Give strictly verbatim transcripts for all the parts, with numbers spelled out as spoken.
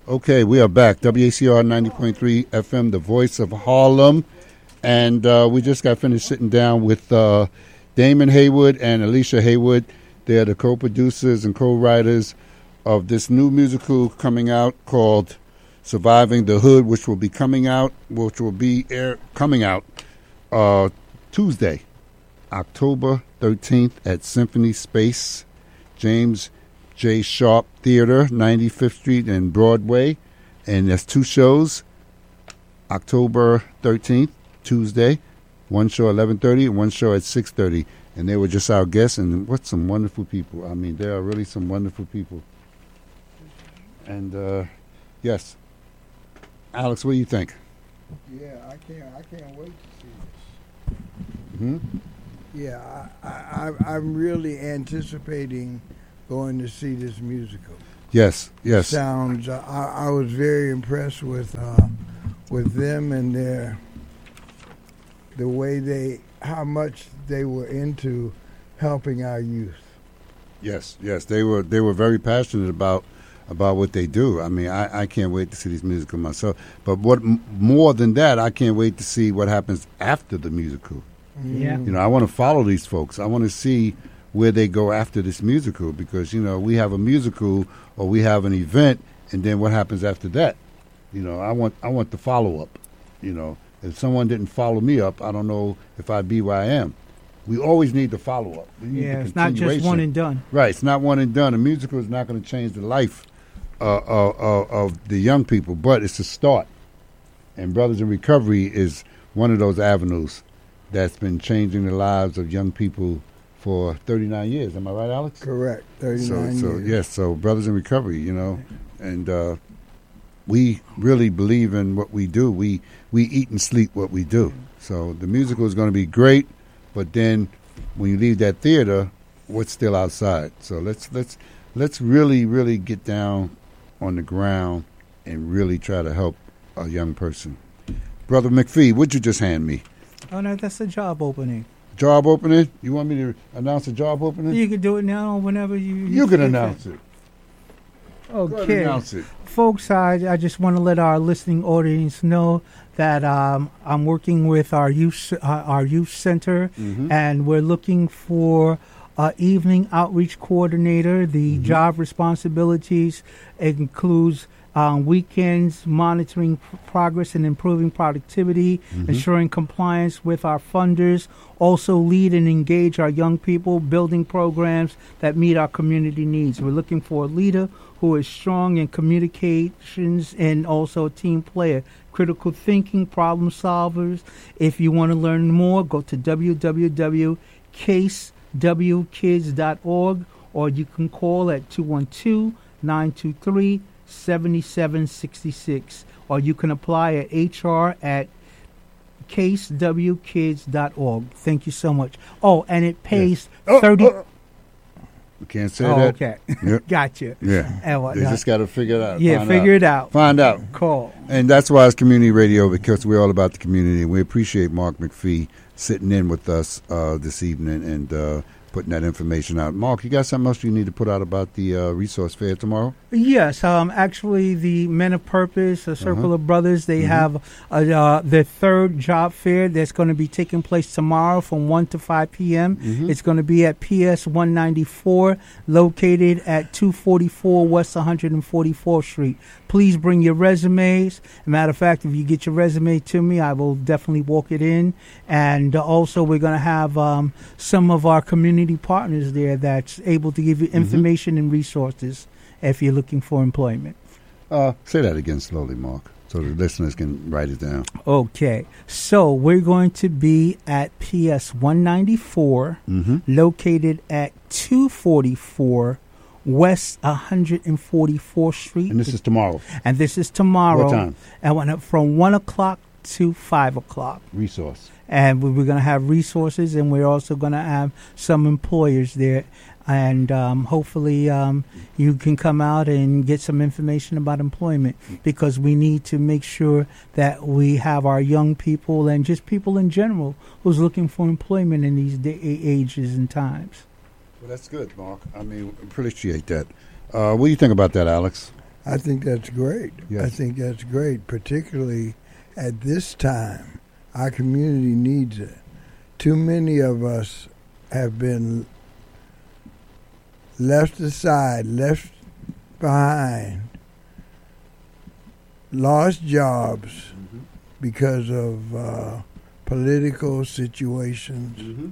Okay, we are back. W A C R ninety point three F M, the voice of Harlem. And uh, we just got finished sitting down with uh, Damon Haywood and Alicia Haywood. They're the co-producers and co-writers of this new musical coming out called Surviving the Hood, which will be coming out, which will be air, coming out uh, Tuesday, October thirteenth at Symphony Space, James J. Sharp Theater, ninety-fifth Street and Broadway. And there's two shows, October thirteenth, Tuesday, one show at eleven thirty and one show at six thirty. And they were just our guests, and what some wonderful people. I mean, there are really some wonderful people. And, uh, yes. Alex, what do you think? Yeah, I can't, I can't wait to see this. Hmm? Yeah, I, I, I'm really anticipating going to see this musical. Yes, yes. Sounds. Uh, I, I was very impressed with uh, with them and their the way they, how much they were into helping our youth. Yes, yes. They were they were very passionate about about what they do. I mean, I, I can't wait to see this musical myself. But what m- more than that, I can't wait to see what happens after the musical. Yeah. You know, I want to follow these folks. I want to see where they go after this musical, because, you know, we have a musical or we have an event, and then what happens after that? You know, I want I want the follow-up. You know, if someone didn't follow me up, I don't know if I'd be where I am. We always need the follow-up. We need Yeah, the it's not just continuation. one and done. Right, it's not one and done. A musical is not going to change the life uh, uh, uh, of the young people, but it's a start. And Brothers in Recovery is one of those avenues that's been changing the lives of young people for thirty-nine years. Am I right, Alex? Correct. So, thirty-nine so years. yes, so Brothers in Recovery, you know, and uh, we really believe in what we do. We we eat and sleep what we do. So the musical is going to be great, but then when you leave that theater, what's still outside? So let's let's let's really really get down on the ground and really try to help a young person. Brother McPhee, what'd you just hand me? Oh, no, that's a job opening. Job opening? You want me to announce a job opening? You can do it now whenever you... You can announce it. Go ahead and Okay. announce it. Folks, I, I just want to let our listening audience know that um, I'm working with our youth, uh, our youth center, Mhm. and we're looking for uh, evening outreach coordinator. The Mm-hmm. job responsibilities includes um, weekends, monitoring p- progress and improving productivity, Mhm. ensuring compliance with our funders, also lead and engage our young people, building programs that meet our community needs. We're looking for a leader who is strong in communications and also a team player, critical thinking, problem solvers. If you want to learn more, go to w w w dot case w kids dot org, or you can call at two one two, nine two three, seven seven six six, or you can apply at H R at case w kids dot org. Thank you so much. Oh, and it pays Oh, thirty. oh, You can't say Oh, that. okay. Yep. Gotcha. Yeah. And what They not. just got to figure it out. Yeah, find figure out. it out. Find out. Call. And that's why it's community radio, because we're all about the community. And we appreciate Mark McPhee sitting in with us uh, this evening and uh, putting that information out. Mark, you got something else you need to put out about the uh, resource fair tomorrow? Yes, um, actually, the Men of Purpose, a Circle Uh-huh. of Brothers, they Mhm. have uh, uh, their third job fair that's going to be taking place tomorrow from one to five p.m. Mhm. It's going to be at P S one ninety-four, located at two forty-four West one hundred forty-fourth Street. Please bring your resumes. As a matter of fact, if you get your resume to me, I will definitely walk it in. And uh, also, we're going to have um, some of our community partners there that's able to give you information and resources if you're looking for employment. Uh, say that again slowly, Mark, so the listeners can write it down. Okay, so we're going to be at P S one ninety-four, Mm-hmm. located at two forty-four West one hundred forty-fourth Street. And this is tomorrow. And this is tomorrow. What time? And when, from one o'clock to five o'clock. Resource. And we- we're going to have resources, and we're also going to have some employers there. And um, hopefully um, you can come out and get some information about employment, because we need to make sure that we have our young people and just people in general who's looking for employment in these day, ages and times. Well, that's good, Mark. I mean, appreciate that. Uh, what do you think about that, Alex? I think that's great. Yes. I think that's great, particularly at this time. Our community needs it. Too many of us have been left aside, left behind, lost jobs mm-hmm. because of uh, political situations. Mm-hmm.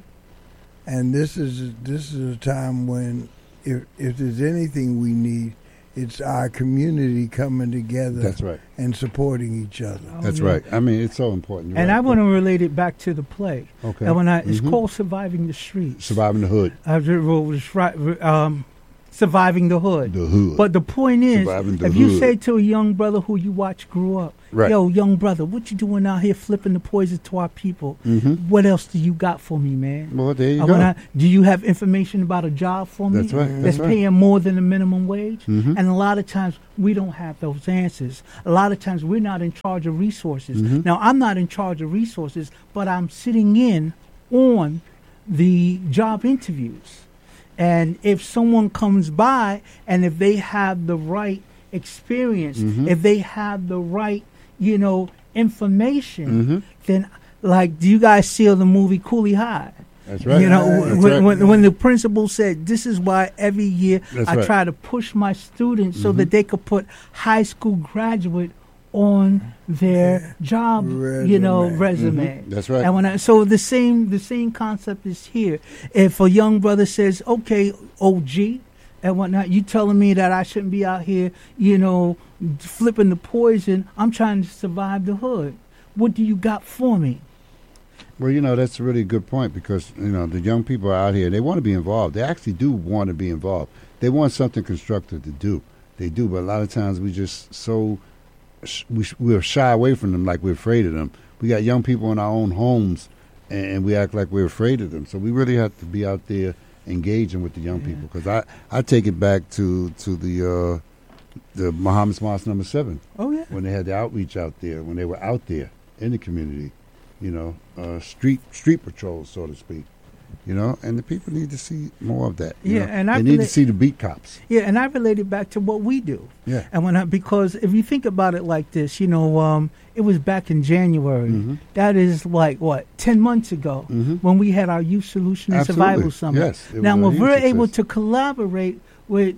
And this is this is a time when, if if there's anything we need, it's our community coming together. That's right. And supporting each other. Oh, That's yeah. right. I mean, it's so important. You're And right. I want to relate it back to the play. Okay. And when I, it's Mhm. called Surviving the Streets. Surviving the Hood. I was right, um, Surviving the Hood. The Hood. But the point is, Surviving the if you hood. say to a young brother who you watch grew up, Right. yo, young brother, what you doing out here flipping the poison to our people? Mhm. What else do you got for me, man? Well, there you I go. wanna, do you have information about a job for me That's right. that's That's right. paying more than the minimum wage? Mhm. And a lot of times we don't have those answers. A lot of times we're not in charge of resources. Mhm. Now, I'm not in charge of resources, but I'm sitting in on the job interviews. And if someone comes by and if they have the right experience, Mhm. if they have the right, you know, information, Mhm. then, like, do you guys see the movie Coolie High? That's right. You know, That's when, right. when, when the principal said, this is why every year That's I right. try to push my students so Mhm. that they could put high school graduate on their job, you know, Resume. resume. Mhm. That's right. And when I, so the same the same concept is here. If a young brother says, "Okay, O G," and whatnot, you telling me that I shouldn't be out here, you know, flipping the poison? I'm trying to survive the hood. What do you got for me? Well, you know, that's a really good point because, you know, the young people are out here, they want to be involved. They actually do want to be involved. They want something constructive to do. They do, but a lot of times we just so, sh- we sh- we're shy away from them like we're afraid of them. We got young people in our own homes, and, and we act like we're afraid of them. So we really have to be out there engaging with the young Yeah. people because I, I take it back to, to the, uh, the Muhammad's Mosque number seven. Oh yeah. When they had the outreach out there, when they were out there in the community, you know, uh, street street patrols, so to speak, you know, and the people need to see more of that. you Yeah, know. and they I need believe- to see the beat cops. Yeah, and I relate it back to what we do. Yeah. And when I, because if you think about it like this, you know, um, it was back in January. Mhm. That is like what ten months ago Mhm. when we had our Youth Solution and Absolutely. Survival Summit. Yes, it now, was a when huge we're success. able to collaborate with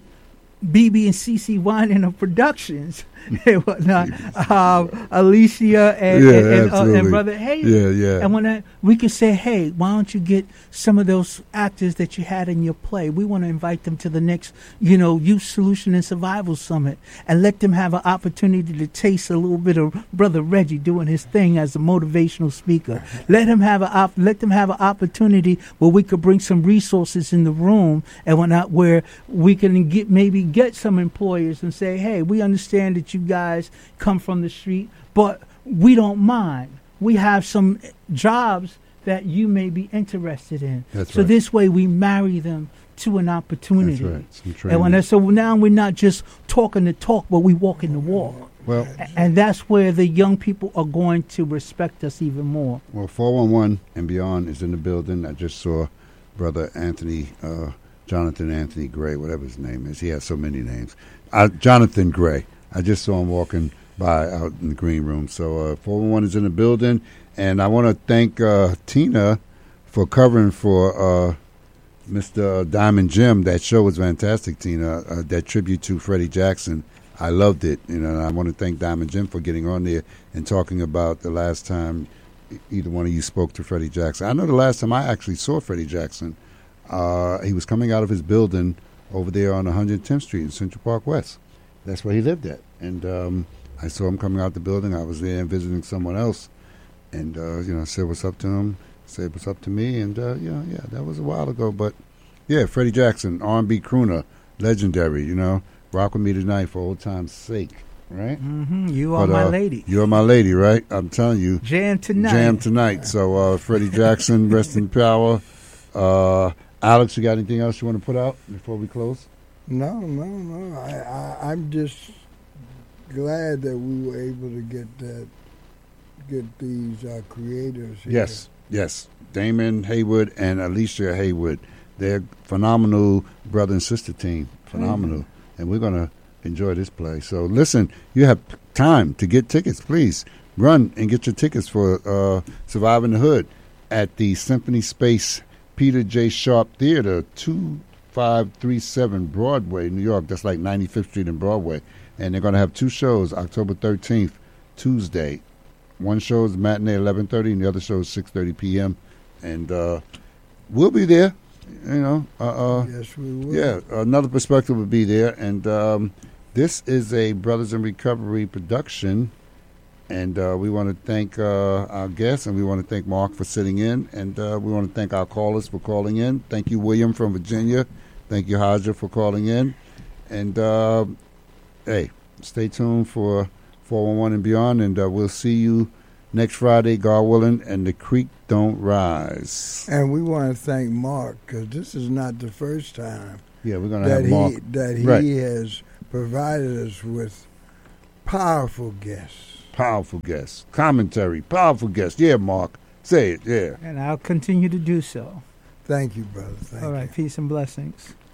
B B and C C Wine and Productions and whatnot, um, Alicia and, Yeah, and, and, uh, and absolutely. Brother Hayden. Yeah, yeah. And when I, we could say, hey, why don't you get some of those actors that you had in your play? We want to invite them to the next, you know, Youth Solution and Survival Summit and let them have an opportunity to taste a little bit of Brother Reggie doing his thing as a motivational speaker. Let him have a op- let them have an opportunity where we could bring some resources in the room and whatnot, where we can get maybe get some employers and say, hey, we understand that you guys come from the street, but we don't mind. We have some jobs that you may be interested in. That's so right. this way we marry them to an opportunity. That's right. Some And when training. I, so now we're not just talking the talk, but we walking the walk. Well, A- And that's where the young people are going to respect us even more. well, four one one and beyond is in the building. I just saw Brother Anthony, uh, Jonathan Anthony Gray, whatever his name is. He has so many names. Uh, Jonathan Gray. I just saw him walking by out in the green room. So uh, four one one is in the building. And I want to thank uh, Tina for covering for uh, Mister Diamond Jim. That show was fantastic, Tina. Uh, that tribute to Freddie Jackson. I loved it. You know, and I want to thank Diamond Jim for getting on there and talking about the last time e- either one of you spoke to Freddie Jackson. I know the last time I actually saw Freddie Jackson, uh, he was coming out of his building over there on one hundred tenth Street in Central Park West. That's where he lived at. And um, I saw him coming out the building. I was there visiting someone else. And, uh, you know, said what's up to him, said what's up to me. And, uh, you know, yeah, that was a while ago. But, yeah, Freddie Jackson, R and B crooner, legendary, you know. Rock with me tonight for old time's sake, right? hmm You are But, my uh, lady. You're my lady, right? I'm telling you. Jam tonight. Jam tonight. So, uh, Freddie Jackson, rest in power. Uh, Alex, you got anything else you want to put out before we close? No, no, no. I, I, I'm just glad that we were able to get that, get these uh, creators here. Yes, yes. Damon Haywood and Alicia Haywood. They're phenomenal brother and sister team. Phenomenal. And we're going to enjoy this play. So listen, you have time to get tickets. Please run and get your tickets for uh, Surviving the Hood at the Symphony Space Peter J. Sharp Theater, two five three seven Broadway, New York. That's like ninety-fifth Street and Broadway. And they're going to have two shows, October thirteenth, Tuesday. One show is matinee eleven thirty, and the other show is six thirty p.m. And uh, we'll be there. You know, uh, uh, yes, we will. Yeah, Another Perspective will be there. And um, this is a Brothers in Recovery production. And uh, we want to thank uh, our guests, and we want to thank Mark for sitting in. And uh, we want to thank our callers for calling in. Thank you, William from Virginia. Thank you, Haja, for calling in. And, uh, hey, stay tuned for four one one and beyond. And uh, we'll see you next Friday, God willing, and the creek don't rise. And we want to thank Mark, because this is not the first time Yeah, we're going to that have Mark. he that he Right. has provided us with powerful guests. Powerful guests. Commentary. Powerful guests. Yeah, Mark. Say it. Yeah. And I'll continue to do so. Thank you, brother. Thank All right. you. Peace and blessings.